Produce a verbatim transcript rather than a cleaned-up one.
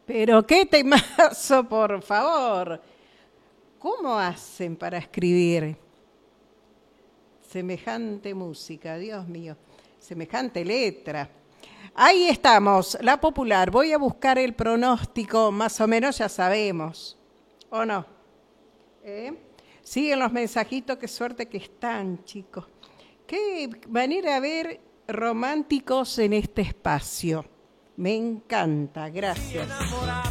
Pero qué temazo, por favor. ¿Cómo hacen para escribir semejante música? Dios mío, semejante letra. Ahí estamos, la popular. Voy a buscar el pronóstico, más o menos ya sabemos. ¿O no? ¿Eh? Siguen los mensajitos, qué suerte que están, chicos. Qué manera de ver románticos en este espacio. Me encanta, gracias.